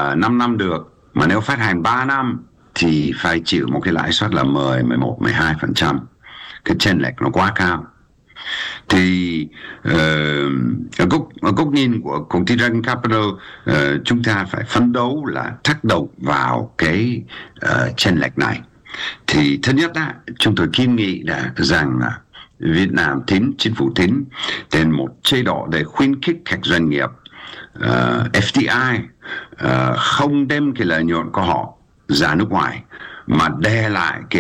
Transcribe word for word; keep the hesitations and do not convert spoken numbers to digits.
năm năm được, mà nếu phát hành ba năm thì phải chịu một cái lãi suất là mười, mười một, mười hai phần trăm. Cái chênh lệch nó quá cao. Thì uh, ở, góc, ở góc nhìn của công ty Dragon Capital, uh, chúng ta phải phấn đấu là tác động vào cái uh, chênh lệch này. Thì thứ nhất á, chúng tôi kiến nghị là rằng là Việt Nam tính, chính phủ tính đến một chế độ để khuyến khích các doanh nghiệp uh, ép đê i uh, không đem cái lợi nhuận của họ ra nước ngoài, mà đe lại cái